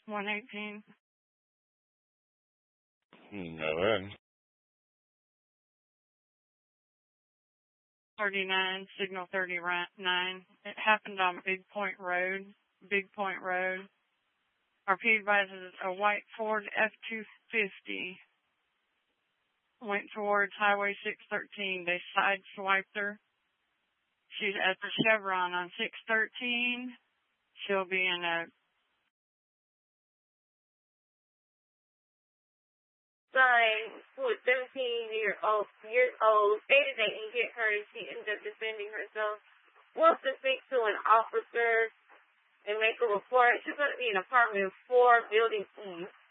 118. No, then. 39, signal 39. It happened on Big Point Road. Our P advises a white Ford F-250 went towards Highway 613. They sideswiped her. She's at the Chevron on 613. She'll be in a... Who is 17 years old, stated they didn't get her and she ended up defending herself. Wants to speak to an officer and make a report. She's going to be in apartment 4, building E.